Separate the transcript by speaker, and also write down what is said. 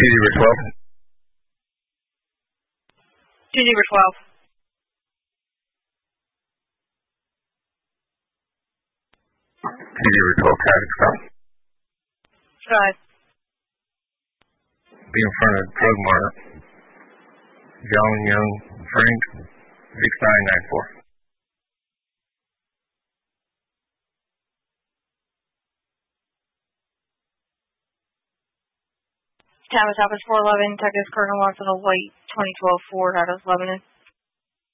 Speaker 1: 2-0-12.
Speaker 2: 2-0-12.
Speaker 1: 2-0-12, traffic stop.
Speaker 2: Drive.
Speaker 1: Be in front of Drug Mart. John Young Frank, 6994.
Speaker 2: Thomas Office 411, Texas Colonel Watson, a white 2012 Ford out of Lebanon.